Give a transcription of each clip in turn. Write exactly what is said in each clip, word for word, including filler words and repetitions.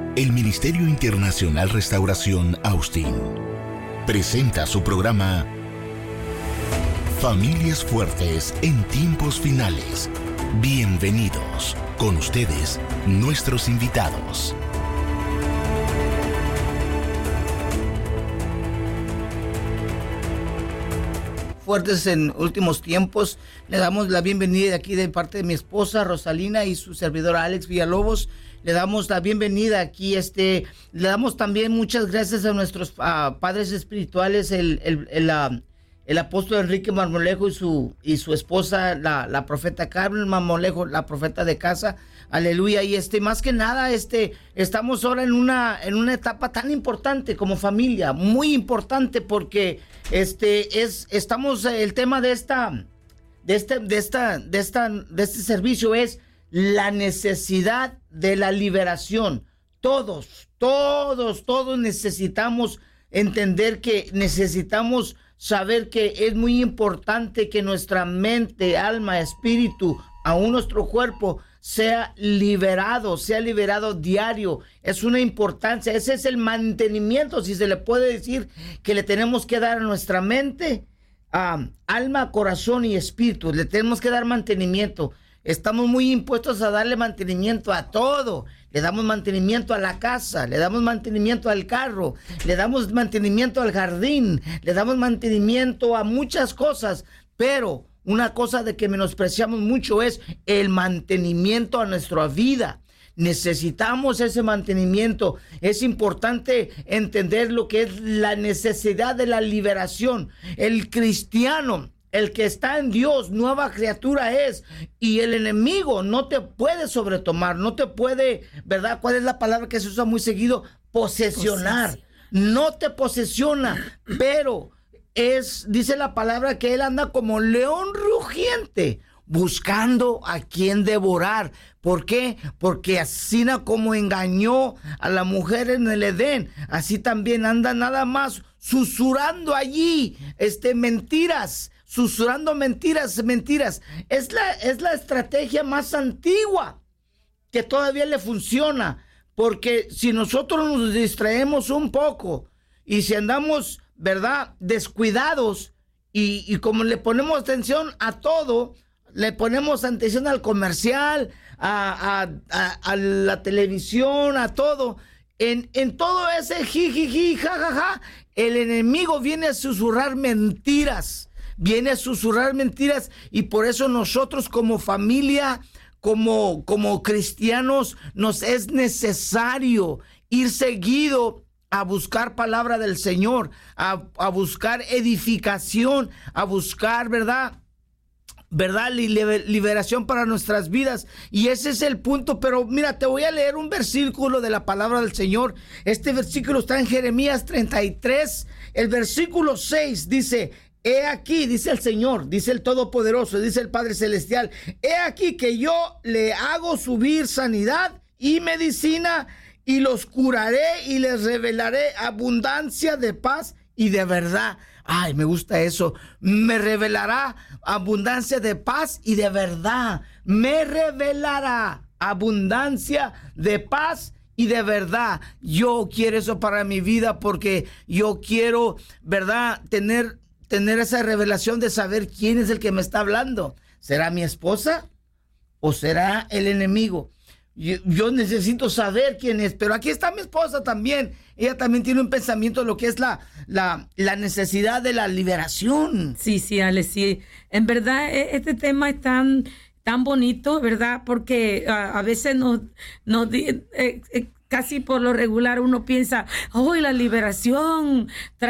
El Ministerio Internacional Restauración Austin presenta su programa Familias Fuertes en Tiempos Finales. Bienvenidos. Con ustedes, nuestros invitados. Fuertes en últimos tiempos. Le damos la bienvenida aquí de parte de mi esposa Rosalina y su servidora Alex Villalobos. Le damos la bienvenida aquí. Este, le damos también muchas gracias a nuestros uh, padres espirituales, el, el, el, uh, el apóstol Enrique Marmolejo y su, y su esposa, la, la profeta Carmen Marmolejo, la profeta de casa. Aleluya. Y este, más que nada, este, estamos ahora en una, en una etapa tan importante como familia, muy importante porque este es, estamos, el tema de esta, de este, de esta, de esta, de este servicio es la necesidad de la liberación. Todos, todos, todos necesitamos entender que necesitamos saber que es muy importante que nuestra mente, alma, espíritu, aún nuestro cuerpo sea liberado, sea liberado diario. Es una importancia, ese es el mantenimiento, si se le puede decir, que le tenemos que dar a nuestra mente, um, alma, corazón y espíritu. Le tenemos que dar mantenimiento. Estamos muy impuestos a darle mantenimiento a todo. Le damos mantenimiento a la casa, le damos mantenimiento al carro, le damos mantenimiento al jardín, le damos mantenimiento a muchas cosas, pero una cosa de que menospreciamos mucho es el mantenimiento a nuestra vida. Necesitamos ese mantenimiento. Es importante entender lo que es la necesidad de la liberación. El cristiano, el que está en Dios, nueva criatura es, y el enemigo no te puede sobretomar, no te puede, ¿verdad? ¿Cuál es la palabra que se usa muy seguido? Posesionar. Posesión. No te posesiona, pero es, dice la palabra que él anda como león rugiente, buscando a quien devorar. ¿Por qué? Porque así como engañó a la mujer en el Edén, así también anda nada más susurrando allí, este, mentiras, susurrando mentiras, mentiras. Es la, es la estrategia más antigua que todavía le funciona, porque si nosotros nos distraemos un poco y si andamos, ¿verdad?, descuidados y, y como le ponemos atención a todo, le ponemos atención al comercial, a, a, a, a la televisión, a todo, en, en todo ese jijiji, jajaja, el enemigo viene a susurrar mentiras, viene a susurrar mentiras y por eso nosotros como familia, como, como cristianos, nos es necesario ir seguido a buscar palabra del Señor, a, a buscar edificación, a buscar, ¿verdad? ¿Verdad? Liberación para nuestras vidas. Y ese es el punto. Pero mira, te voy a leer un versículo de la palabra del Señor. Este versículo está en Jeremías treinta y tres. El versículo seis dice: he aquí, dice el Señor, dice el Todopoderoso, dice el Padre Celestial, he aquí que yo le hago subir sanidad y medicina y los curaré y les revelaré abundancia de paz y de verdad. Ay, me gusta eso. Me revelará abundancia de paz y de verdad. Me revelará abundancia de paz y de verdad. Yo quiero eso para mi vida porque yo quiero, ¿verdad?, tener, tener esa revelación de saber quién es el que me está hablando. ¿Será mi esposa o será el enemigo? Yo, yo necesito saber quién es, pero aquí está mi esposa también. Ella también tiene un pensamiento de lo que es la, la, la necesidad de la liberación. Sí, sí, Ale, sí. En verdad, este tema es tan, tan bonito, ¿verdad? Porque a, a veces nos, nos eh, eh, casi por lo regular uno piensa, oh, la liberación,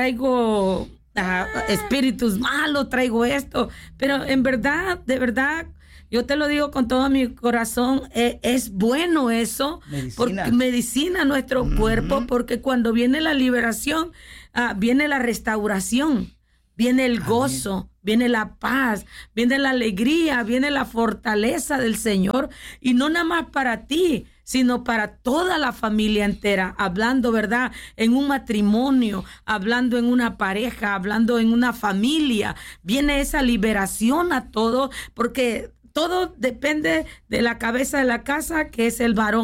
traigo uh, espíritus malos, traigo esto. Pero en verdad, de verdad, yo te lo digo con todo mi corazón, eh, es bueno eso, medicina, porque medicina nuestro uh-huh. cuerpo, porque cuando viene la liberación, uh, viene la restauración, viene el gozo, Amén. Viene la paz, viene la alegría, viene la fortaleza del Señor, y no nada más para ti, sino para toda la familia entera, hablando, ¿verdad?, en un matrimonio, hablando en una pareja, hablando en una familia, viene esa liberación a todo, porque todo depende de la cabeza de la casa, que es el varón.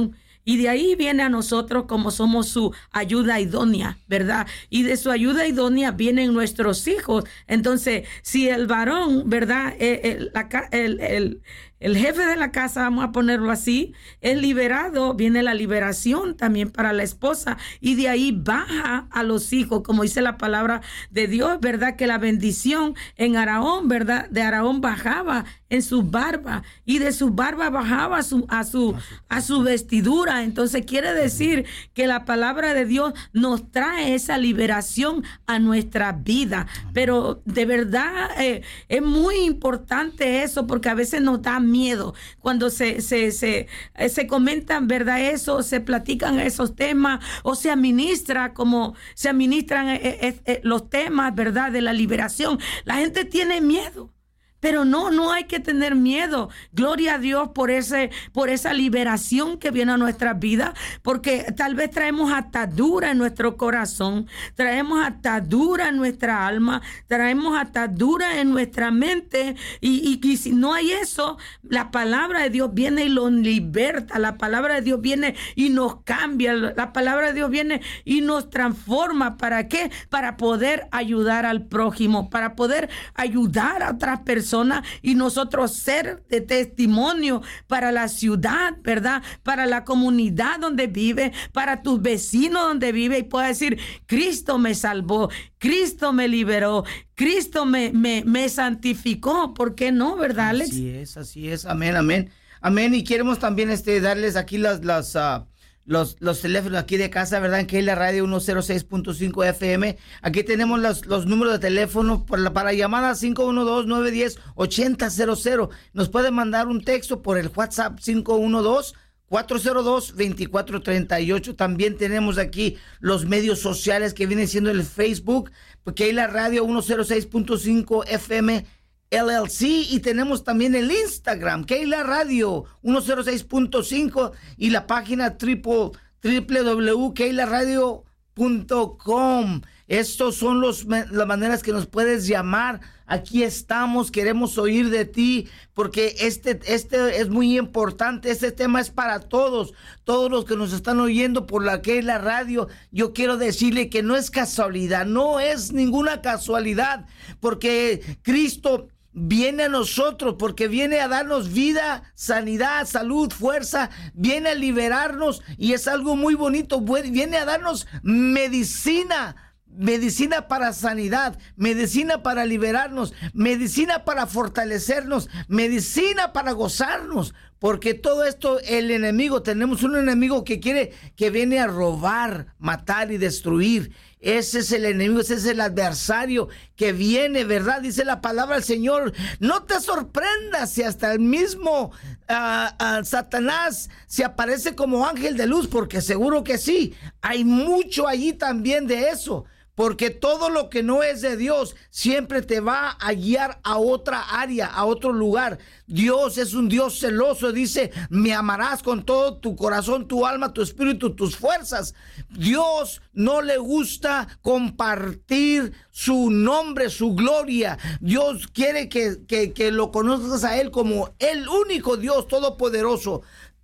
Y de ahí viene a nosotros como somos su ayuda idónea, ¿verdad? Y de su ayuda idónea vienen nuestros hijos. Entonces, si el varón, ¿verdad? El, el, la, el, el, el jefe de la casa, vamos a ponerlo así, es liberado, viene la liberación también para la esposa. Y de ahí baja a los hijos, como dice la palabra de Dios, ¿verdad? Que la bendición en Aarón, ¿verdad? De Aarón bajaba en su barba y de su barba bajaba a su, a su, a su vestidura. Entonces quiere decir que la palabra de Dios nos trae esa liberación a nuestra vida. Pero de verdad eh, es muy importante eso, porque a veces nos da miedo cuando se, se, se, se comentan, ¿verdad? Eso, se platican esos temas o se administra como se administran eh, eh, eh, los temas, ¿verdad? De la liberación. La gente tiene miedo. Pero no, no hay que tener miedo. Gloria a Dios por ese, por esa liberación que viene a nuestra vida, porque tal vez traemos atadura en nuestro corazón, traemos atadura en nuestra alma, traemos atadura en nuestra mente, y, y, y si no hay eso, la palabra de Dios viene y los liberta, la palabra de Dios viene y nos cambia, la palabra de Dios viene y nos transforma. ¿Para qué? Para poder ayudar al prójimo, para poder ayudar a otras personas, y nosotros ser de testimonio para la ciudad, ¿verdad? Para la comunidad donde vive, para tus vecinos donde vive, y pueda decir: Cristo me salvó, Cristo me liberó, Cristo me, me, me santificó. ¿Por qué no, verdad, Alex? Así es, así es. Amén, amén. Amén. Y queremos también este, darles aquí las... las uh... Los, los teléfonos aquí de casa, ¿verdad? En Keila Radio ciento seis punto cinco F M. Aquí tenemos los, los números de teléfono para, para llamadas cinco uno dos, nueve uno cero, ocho cero cero cero. Nos pueden mandar un texto por el WhatsApp cinco uno dos, cuatro cero dos, dos cuatro tres ocho. También tenemos aquí los medios sociales que vienen siendo el Facebook, Keila Radio ciento seis punto cinco F M L L C, y tenemos también el Instagram, Keila Radio ciento seis punto cinco, y la página triple, w w w punto keila radio punto com. Estos son los, las maneras que nos puedes llamar. Aquí estamos, queremos oír de ti, porque este, este es muy importante. Este tema es para todos, todos los que nos están oyendo por la Keila Radio. Yo quiero decirle que no es casualidad, no es ninguna casualidad, porque Cristo viene a nosotros, porque viene a darnos vida, sanidad, salud, fuerza, viene a liberarnos, y es algo muy bonito. Viene a darnos medicina, medicina para sanidad, medicina para liberarnos, medicina para fortalecernos, medicina para gozarnos, porque todo esto el enemigo, tenemos un enemigo que quiere, que viene a robar, matar y destruir. Ese es el enemigo, ese es el adversario que viene, ¿verdad? Dice la palabra del Señor: no te sorprendas si hasta el mismo uh, uh, Satanás se aparece como ángel de luz, porque seguro que sí, hay mucho allí también de eso. Porque todo lo que no es de Dios siempre te va a guiar a otra área, a otro lugar. Dios es un Dios celoso. Dice: me amarás con todo tu corazón, tu alma, tu espíritu, tus fuerzas. Dios no le gusta compartir su nombre, su gloria. Dios quiere que, que, que lo conozcas a Él como el único Dios todopoderoso.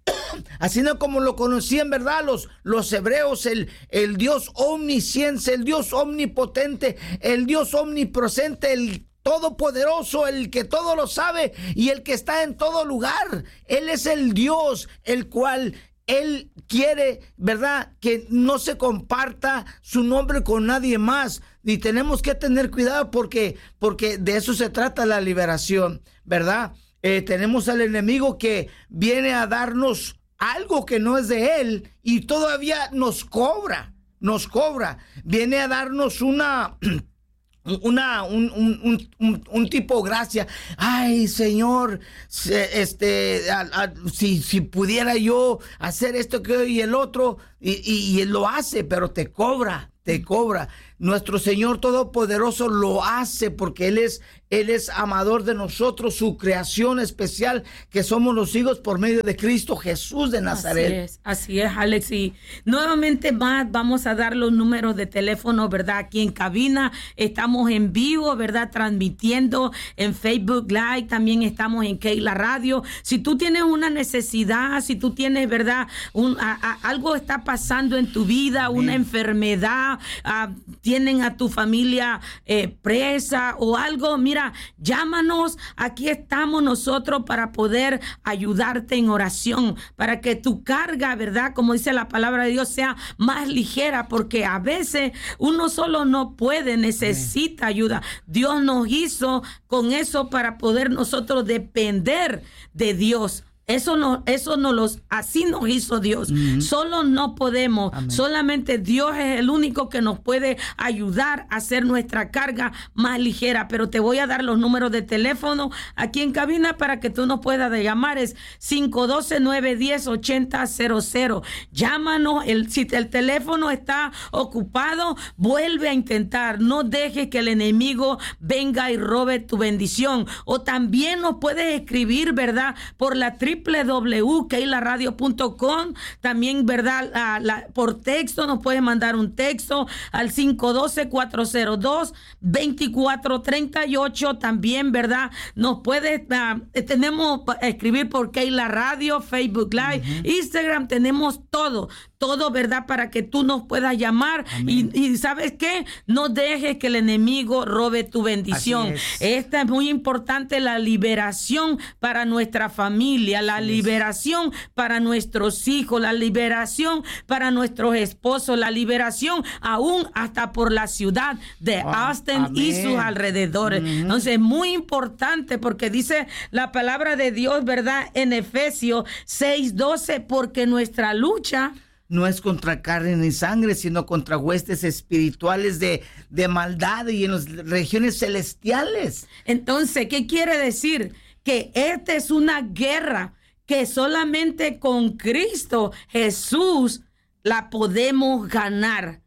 Así no como lo conocían, ¿verdad? Los, los hebreos, el, el Dios omnisciente, el Dios omnipotente, el Dios omnipresente, el todopoderoso, el que todo lo sabe y el que está en todo lugar. Él es el Dios, el cual Él quiere, ¿verdad?, que no se comparta su nombre con nadie más. Y tenemos que tener cuidado, porque, porque de eso se trata la liberación, ¿verdad? Eh, tenemos al enemigo que viene a darnos algo que no es de él, y todavía nos cobra, nos cobra. Viene a darnos una... Una, un, un, un, un tipo gracia. Ay, Señor, este, a, a, si, si pudiera yo hacer esto que y el otro, y, y, y él lo hace, pero te cobra, te cobra. Nuestro Señor Todopoderoso lo hace porque Él es, Él es amador de nosotros, su creación especial, que somos los hijos por medio de Cristo Jesús de Nazaret. Así es, así es, Alex. Y nuevamente más vamos a dar los números de teléfono, ¿verdad? Aquí en cabina estamos en vivo, ¿verdad? Transmitiendo en Facebook Live, también estamos en Keila Radio. Si tú tienes una necesidad, si tú tienes, ¿verdad? Un, a, a, algo está pasando en tu vida, Amén. Una enfermedad, a, tienen a tu familia eh, presa o algo, mira, llámanos, aquí estamos nosotros para poder ayudarte en oración, para que tu carga, ¿verdad? Como dice la palabra de Dios, sea más ligera, porque a veces uno solo no puede, necesita ayuda. Dios nos hizo con eso para poder nosotros depender de Dios. Eso no, eso no los, así nos hizo Dios. Uh-huh. Solo no podemos. Amén. Solamente Dios es el único que nos puede ayudar a hacer nuestra carga más ligera. Pero te voy a dar los números de teléfono aquí en cabina para que tú nos puedas llamar. Es cinco uno dos, nueve uno cero, ocho cero cero cero. Llámanos. El, si el teléfono está ocupado, vuelve a intentar. No dejes que el enemigo venga y robe tu bendición. O también nos puedes escribir, ¿verdad? Por la triple doble u doble u doble u punto keila radio punto com. También, ¿verdad? La, la, por texto nos puedes mandar un texto al cinco uno dos, cuatro cero dos, dos cuatro tres ocho. También, ¿verdad? Nos puedes, uh, tenemos escribir por Keila Radio, Facebook Live, uh-huh. Instagram, tenemos todo. Todo, ¿verdad? Para que tú nos puedas llamar. Y, y ¿sabes qué? No dejes que el enemigo robe tu bendición. Es. Esta es muy importante, la liberación para nuestra familia, la Así liberación es. Para nuestros hijos, la liberación para nuestros esposos, la liberación aún hasta por la ciudad de wow. Austin Amén. Y sus alrededores. Uh-huh. Entonces, es muy importante porque dice la palabra de Dios, ¿verdad? En Efesios seis doce, porque nuestra lucha no es contra carne ni sangre, sino contra huestes espirituales de, de maldad y en las regiones celestiales. Entonces, ¿qué quiere decir? Que esta es una guerra que solamente con Cristo Jesús la podemos ganar.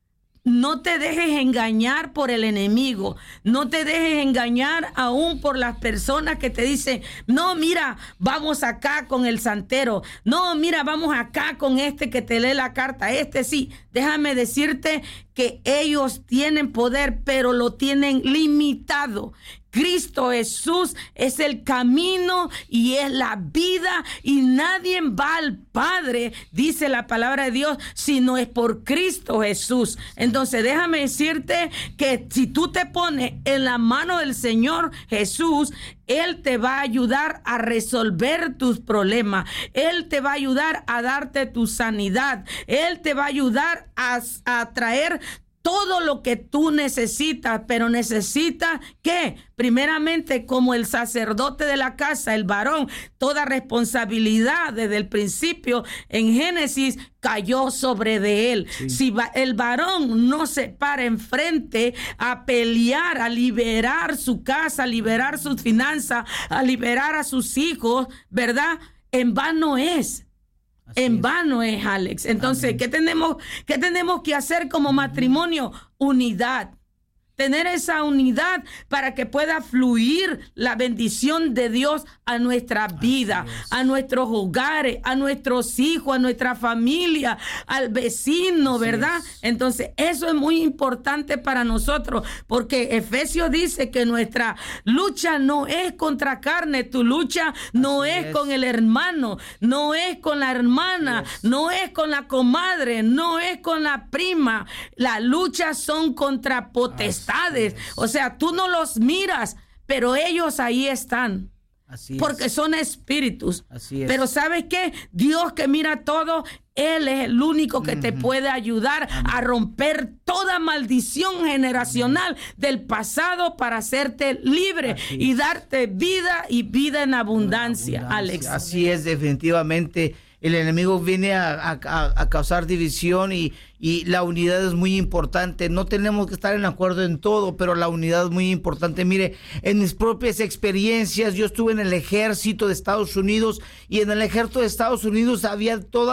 No te dejes engañar por el enemigo. No te dejes engañar aún por las personas que te dicen, no, mira, vamos acá con el santero. No, mira, vamos acá con este que te lee la carta. Este sí. Déjame decirte que ellos tienen poder, pero lo tienen limitado. Cristo Jesús es el camino y es la vida y nadie va al Padre, dice la palabra de Dios, si no es por Cristo Jesús. Entonces déjame decirte que si tú te pones en la mano del Señor Jesús, Él te va a ayudar a resolver tus problemas. Él te va a ayudar a darte tu sanidad. Él te va a ayudar a, a traer todo lo que tú necesitas, pero necesitas que, primeramente, como el sacerdote de la casa, el varón, toda responsabilidad desde el principio en Génesis cayó sobre de él. Sí. Si va, el varón no se para enfrente a pelear, a liberar su casa, a liberar sus finanzas, a liberar a sus hijos, ¿verdad? En vano es. Así en es. Vano es, Alex. Entonces, ¿qué tenemos, ¿qué tenemos que hacer como matrimonio? Unidad. Tener esa unidad para que pueda fluir la bendición de Dios a nuestra vida, a nuestros hogares, a nuestros hijos, a nuestra familia, al vecino, Así ¿verdad? Es. Entonces, eso es muy importante para nosotros, porque Efesios dice que nuestra lucha no es contra carne, tu lucha no es, es con el hermano, no es con la hermana, es. no es con la comadre, no es con la prima. La lucha son contra potestades. O sea, tú no los miras, pero ellos ahí están. Así porque es. Son espíritus. Así es. Pero ¿sabes qué? Dios que mira todo, Él es el único que uh-huh. te puede ayudar Amén. A romper toda maldición generacional Amén. Del pasado para hacerte libre Así y es. Darte vida y vida en abundancia, abundancia. Alex. Así es, definitivamente. El enemigo viene a, a, a causar división y, y la unidad es muy importante. No tenemos que estar en acuerdo en todo, pero la unidad es muy importante. Mire, en mis propias experiencias, yo estuve en el ejército de Estados Unidos y en el ejército de Estados Unidos había toda,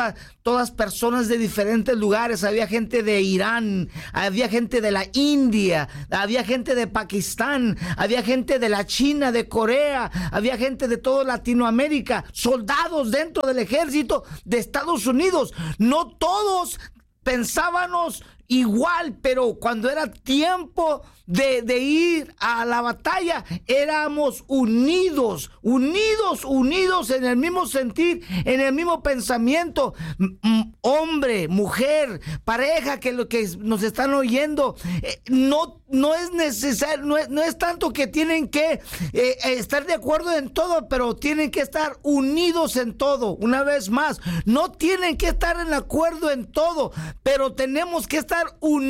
todas personas de diferentes lugares. Había gente de Irán, había gente de la India, había gente de Pakistán, había gente de la China, de Corea, había gente de toda Latinoamérica, soldados dentro del ejército de Estados Unidos. No todos pensábamos igual, pero cuando era tiempo de, de ir a la batalla, éramos unidos, unidos, unidos en el mismo sentir, en el mismo pensamiento. M- hombre, mujer, pareja, que lo que nos están oyendo, eh, no, no es necesario, no es, no es tanto que tienen que eh, estar de acuerdo en todo, pero tienen que estar unidos en todo. Una vez más, no tienen que estar en acuerdo en todo, pero tenemos que estar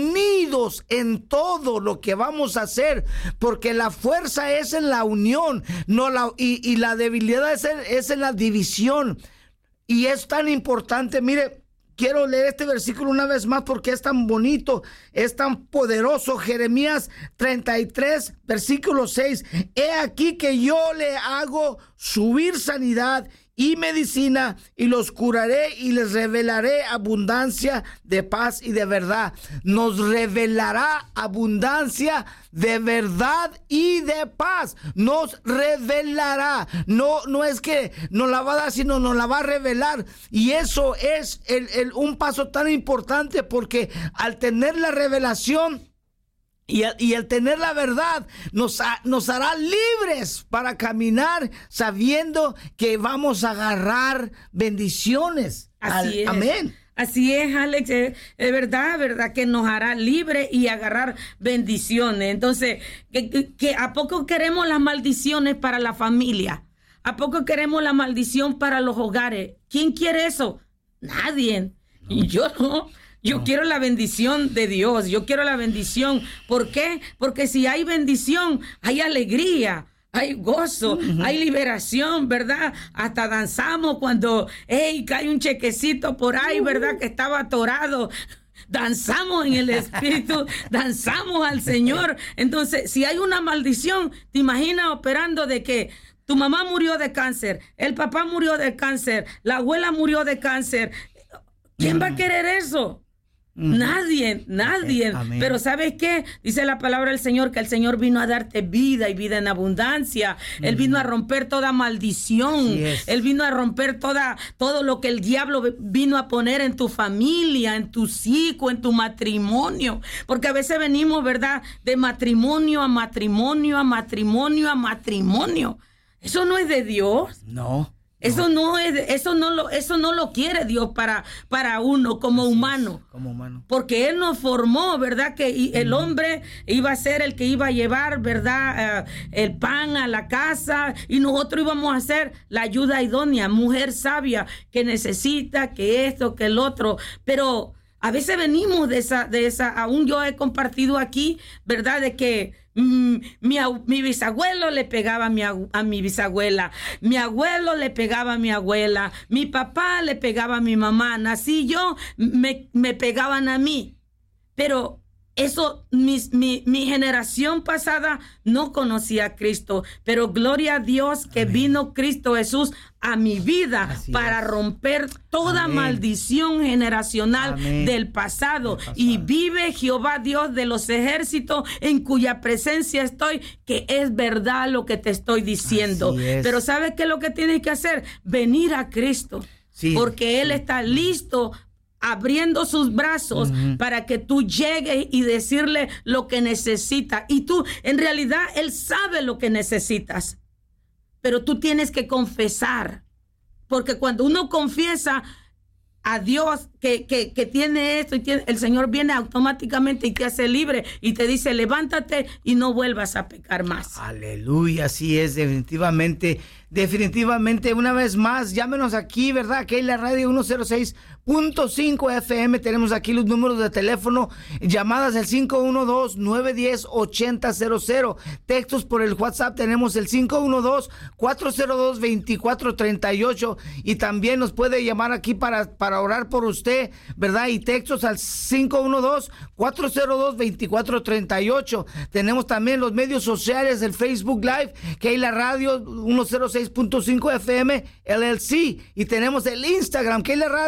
unidos en todo lo que vamos a hacer, porque la fuerza es en la unión, no la, y, y la debilidad es en, es en la división. Y es tan importante. Mire, quiero leer este versículo una vez más porque es tan bonito, es tan poderoso. Jeremías treinta y tres, versículo seis. He aquí que yo le hago subir sanidad y medicina, y los curaré y les revelaré abundancia de paz y de verdad. Nos revelará abundancia de verdad y de paz. Nos revelará. No, no es que nos la va a dar, sino nos la va a revelar. Y eso es el, el, un paso tan importante, porque al tener la revelación Y el, y el tener la verdad nos, ha, nos hará libres para caminar sabiendo que vamos a agarrar bendiciones. Así Al, es. Amén. Así es, Alex, es, es verdad, verdad que nos hará libres y agarrar bendiciones. Entonces, que, que, que ¿a poco queremos las maldiciones para la familia? ¿A poco queremos la maldición para los hogares? ¿Quién quiere eso? Nadie. Y yo no. Yo no. quiero la bendición de Dios, yo quiero la bendición. ¿Por qué? Porque si hay bendición, hay alegría, hay gozo, uh-huh. hay liberación, ¿verdad? Hasta danzamos cuando, hey, cae un chequecito por ahí, ¿verdad? Que estaba atorado. Danzamos en el Espíritu, danzamos al Señor. Entonces, si hay una maldición, ¿te imaginas operando de que tu mamá murió de cáncer, el papá murió de cáncer, la abuela murió de cáncer? ¿Quién va a querer eso? Mm. Nadie, nadie. Amén. Pero ¿sabes qué? Dice la palabra del Señor que el Señor vino a darte vida y vida en abundancia. Mm. Él vino a romper toda maldición. Yes. Él vino a romper toda, todo lo que el diablo vino a poner en tu familia, en tus hijos, en tu matrimonio. Porque a veces venimos, ¿verdad? De matrimonio a matrimonio, a matrimonio, a matrimonio. Eso no es de Dios. No. Eso no es, eso no lo, eso no lo quiere Dios para, para uno como Así humano. Es, como humano. Porque Él nos formó, ¿verdad? Que el mm. hombre iba a ser el que iba a llevar, ¿verdad? Uh, el pan a la casa, y nosotros íbamos a ser la ayuda idónea, mujer sabia que necesita que esto, que el otro. Pero a veces venimos de esa, de esa, aún yo he compartido aquí, ¿verdad? De que Mm, mi, mi bisabuelo le pegaba a mi, a mi bisabuela, mi abuelo le pegaba a mi abuela, mi papá le pegaba a mi mamá, nací yo, me, me pegaban a mí. Pero eso, mi, mi, mi generación pasada no conocía a Cristo, pero gloria a Dios que Amén. Vino Cristo Jesús a mi vida Así para es. Romper toda Amén. Maldición generacional del pasado. pasado. Y vive Jehová Dios de los ejércitos, en cuya presencia estoy, que es verdad lo que te estoy diciendo. Pero ¿sabes qué es lo que tienes que hacer? Venir a Cristo, sí, porque Él sí. está listo, abriendo sus brazos uh-huh. para que tú llegues y decirle lo que necesitas. Y tú, en realidad, Él sabe lo que necesitas. Pero tú tienes que confesar. Porque cuando uno confiesa a Dios que, que, que tiene esto, y tiene, el Señor viene automáticamente y te hace libre y te dice, levántate y no vuelvas a pecar más. Aleluya, así es, definitivamente. Definitivamente, una vez más, llámenos aquí, ¿verdad? Aquí en la radio ciento seis punto cinco F M. Tenemos aquí los números de teléfono, llamadas el cinco uno dos, nueve uno cero, ocho cero cero cero. Textos por el WhatsApp tenemos el cinco uno dos, cuatro cero dos, dos cuatro tres ocho. Y también nos puede llamar aquí para, para orar por usted, ¿verdad? Y textos al cinco uno dos, cuatro cero dos, dos cuatro tres ocho. Tenemos también los medios sociales, el Facebook Live, que hay la radio ciento seis punto cinco F M L L C, y tenemos el Instagram, que es la radio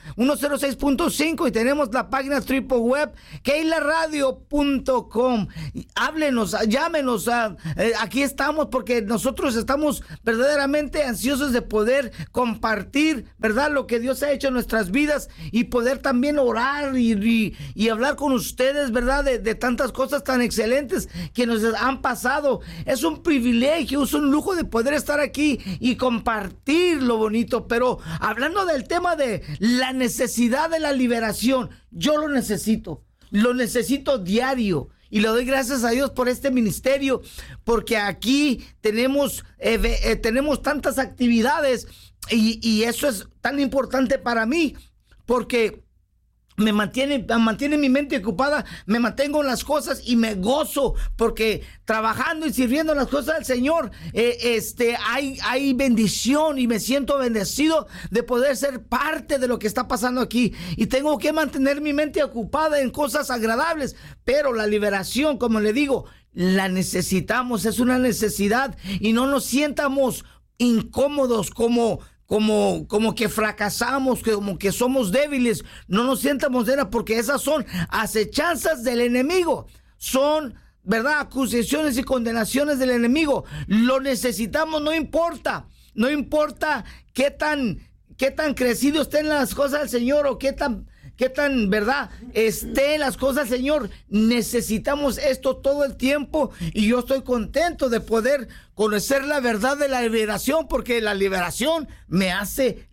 ciento seis punto cinco y tenemos la página triple web keila radio punto com. Háblenos, llámenos, a, eh, aquí estamos porque nosotros estamos verdaderamente ansiosos de poder compartir, ¿verdad?, lo que Dios ha hecho en nuestras vidas y poder también orar y, y, y hablar con ustedes, ¿verdad?, de, de tantas cosas tan excelentes que nos han pasado. Es un privilegio, es un lujo de poder estar aquí y compartir lo bonito. Pero hablando del tema de la necesidad de la liberación, yo lo necesito, lo necesito diario. Y le doy gracias a Dios por este ministerio, porque aquí tenemos, eh, eh, tenemos tantas actividades y, y eso es tan importante para mí, porque me mantiene, me mantiene mi mente ocupada, me mantengo en las cosas y me gozo, porque trabajando y sirviendo en las cosas del Señor, eh, este, hay, hay bendición y me siento bendecido de poder ser parte de lo que está pasando aquí. Y tengo que mantener mi mente ocupada en cosas agradables, pero la liberación, como le digo, la necesitamos, es una necesidad, y no nos sientamos incómodos como... Como, como que fracasamos, como que somos débiles. No nos sientamos de nada, porque esas son acechanzas del enemigo. Son, ¿verdad?, acusaciones y condenaciones del enemigo. Lo necesitamos, no importa. No importa qué tan, qué tan crecido estén las cosas del Señor o qué tan... qué tan, ¿verdad?, esté en las cosas, Señor. Necesitamos esto todo el tiempo, y yo estoy contento de poder conocer la verdad de la liberación, porque la liberación me hace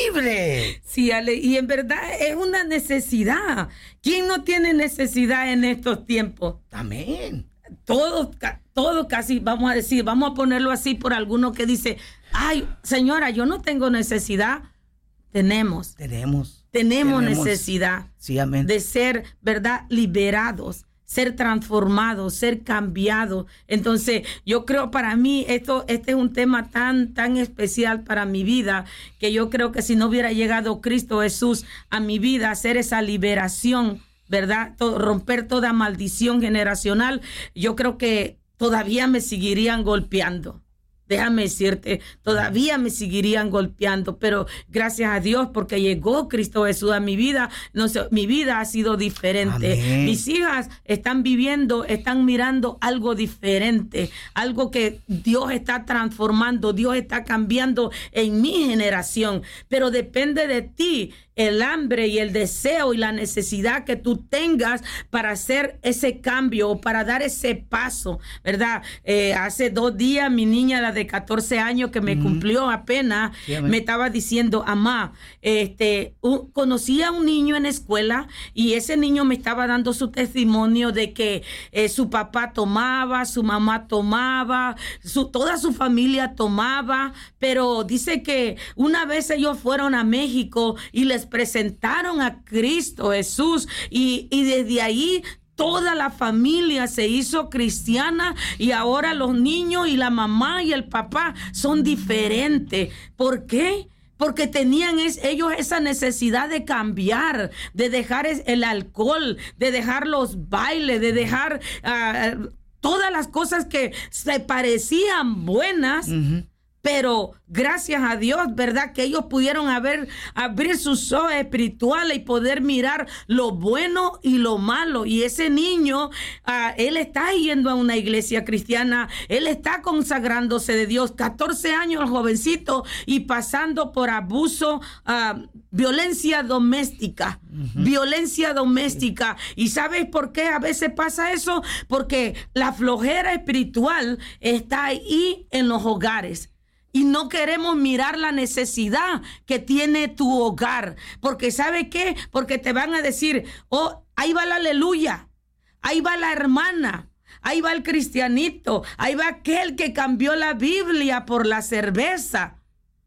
libre. Sí, Ale, y en verdad es una necesidad. ¿Quién no tiene necesidad en estos tiempos? Amén. Todos, todos casi, vamos a decir, vamos a ponerlo así por alguno que dice, ay, señora, yo no tengo necesidad. Tenemos. Tenemos. Tenemos, tenemos necesidad, sí, amén, de ser, ¿verdad?, liberados, ser transformados, ser cambiados. Entonces, yo creo, para mí, esto, este es un tema tan, tan especial para mi vida, que yo creo que si no hubiera llegado Cristo Jesús a mi vida, hacer esa liberación, ¿verdad?, Todo, romper toda maldición generacional, yo creo que todavía me seguirían golpeando. Déjame decirte, todavía me seguirían golpeando, pero gracias a Dios, porque llegó Cristo Jesús a mi vida, no sé, mi vida ha sido diferente. Amén. Mis hijas están viviendo, están mirando algo diferente, algo que Dios está transformando, Dios está cambiando en mi generación, pero depende de ti el hambre y el deseo y la necesidad que tú tengas para hacer ese cambio o para dar ese paso, ¿verdad? Eh, hace dos días mi niña, la de catorce años, que me mm. cumplió apenas, sí, me estaba diciendo, mamá, este, un, conocí a un niño en la escuela y ese niño me estaba dando su testimonio de que eh, su papá tomaba, su mamá tomaba, su, toda su familia tomaba, pero dice que una vez ellos fueron a México y les presentaron a Cristo Jesús y, y desde ahí toda la familia se hizo cristiana y ahora los niños y la mamá y el papá son diferentes. ¿Por qué? Porque tenían es, ellos esa necesidad de cambiar, de dejar el alcohol, de dejar los bailes, de dejar uh, todas las cosas que se parecían buenas. Uh-huh. Pero gracias a Dios, ¿verdad?, que ellos pudieron haber, abrir sus ojos espirituales y poder mirar lo bueno y lo malo. Y ese niño, uh, él está yendo a una iglesia cristiana, él está consagrándose de Dios, catorce años el jovencito, y pasando por abuso, uh, violencia doméstica, uh-huh. violencia doméstica. ¿Y sabes por qué a veces pasa eso? Porque la flojera espiritual está ahí en los hogares. Y no queremos mirar la necesidad que tiene tu hogar. Porque ¿sabe qué? Porque te van a decir, oh, ahí va la aleluya, ahí va la hermana, ahí va el cristianito, ahí va aquel que cambió la Biblia por la cerveza.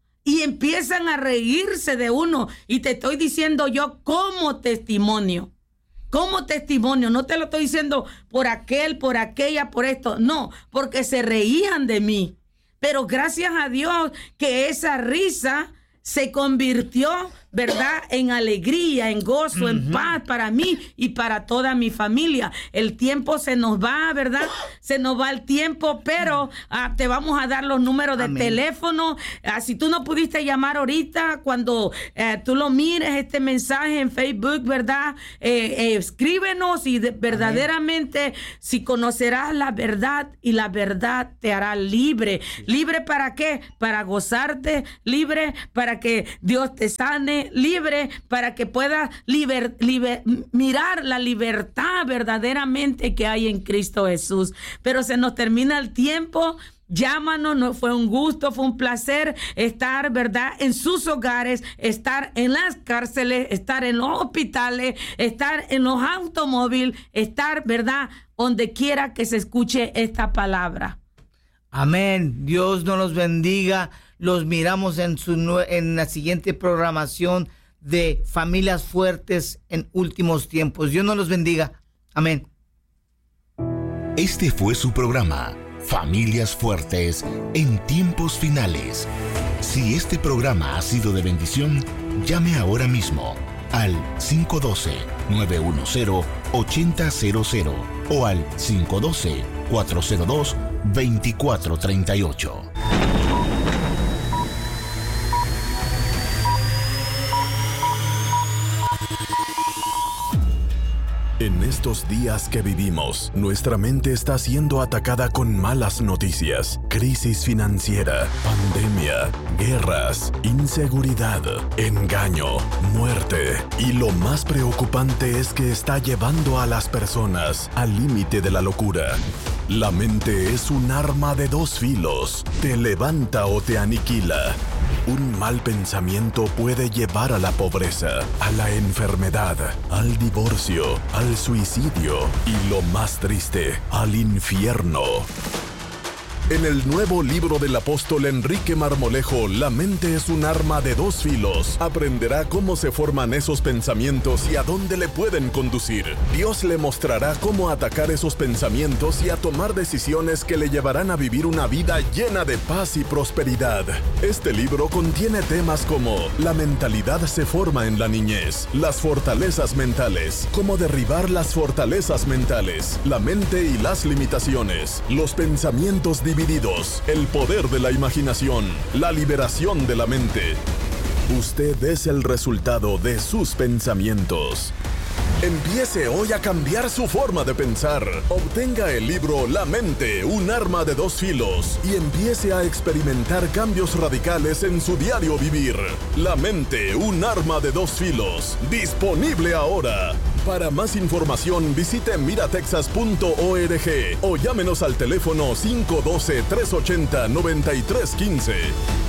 Y empiezan a reírse de uno. Y te estoy diciendo yo como testimonio. Como testimonio, no te lo estoy diciendo por aquel, por aquella, por esto. No, porque se reían de mí. Pero gracias a Dios que esa risa se convirtió ¿verdad? En alegría, en gozo, uh-huh. en paz para mí y para toda mi familia. El tiempo se nos va, ¿verdad? Se nos va el tiempo, pero uh, te vamos a dar los números de Amén. teléfono. Uh, si tú no pudiste llamar ahorita, cuando uh, tú lo mires, este mensaje en Facebook, ¿verdad? Eh, eh, escríbenos y de, verdaderamente, Amén. si conocerás la verdad y la verdad te hará libre. ¿Libre para qué? Para gozarte, libre para que Dios te sane, libre para que puedas liber, liber, mirar la libertad verdaderamente que hay en Cristo Jesús. Pero se nos termina el tiempo. Llámanos, no fue un gusto, fue un placer estar, ¿verdad?, en sus hogares, estar en las cárceles, estar en los hospitales, estar en los automóviles, estar, ¿verdad?, donde quiera que se escuche esta palabra. Amén. Dios nos los bendiga. Los miramos en, su, en la siguiente programación de Familias Fuertes en Últimos Tiempos. Dios nos los bendiga. Amén. Este fue su programa, Familias Fuertes en Tiempos Finales. Si este programa ha sido de bendición, llame ahora mismo al cinco uno dos, nueve uno cero, ocho cero cero cero o al cinco uno dos, cuatro cero dos, dos cuatro tres ocho. En estos días que vivimos, nuestra mente está siendo atacada con malas noticias, crisis financiera, pandemia, guerras, inseguridad, engaño, muerte. Y lo más preocupante es que está llevando a las personas al límite de la locura. La mente es un arma de dos filos, te levanta o te aniquila. Un mal pensamiento puede llevar a la pobreza, a la enfermedad, al divorcio, al suicidio y, lo más triste, al infierno. En el nuevo libro del apóstol Enrique Marmolejo, La mente es un arma de dos filos, aprenderá cómo se forman esos pensamientos y a dónde le pueden conducir. Dios le mostrará cómo atacar esos pensamientos y a tomar decisiones que le llevarán a vivir una vida llena de paz y prosperidad. Este libro contiene temas como la mentalidad se forma en la niñez, las fortalezas mentales, cómo derribar las fortalezas mentales, la mente y las limitaciones, los pensamientos divididos, el poder de la imaginación, la liberación de la mente. Usted es el resultado de sus pensamientos. Empiece hoy a cambiar su forma de pensar. Obtenga el libro La mente, un arma de dos filos y empiece a experimentar cambios radicales en su diario vivir. La mente, un arma de dos filos. Disponible ahora. Para más información visite mira texas punto org o llámenos al teléfono cinco uno dos, tres ocho cero, nueve tres uno cinco.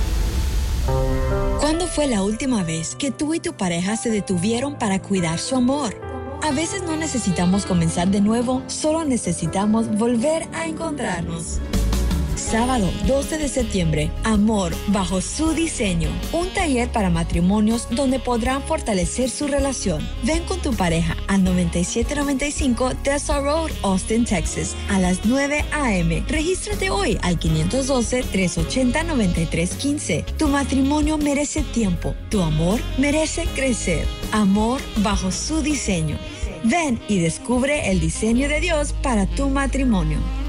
¿Cuándo fue la última vez que tú y tu pareja se detuvieron para cuidar su amor? A veces no necesitamos comenzar de nuevo, solo necesitamos volver a encontrarnos. Sábado doce de septiembre, Amor bajo su diseño. Un taller para matrimonios donde podrán fortalecer su relación. Ven con tu pareja al noventa y siete noventa y cinco Dessa Road, Austin, Texas, a las nueve a eme Regístrate hoy al cinco uno dos, tres ocho cero, nueve tres uno cinco. Tu matrimonio merece tiempo. Tu amor merece crecer. Amor bajo su diseño. Ven y descubre el diseño de Dios para tu matrimonio.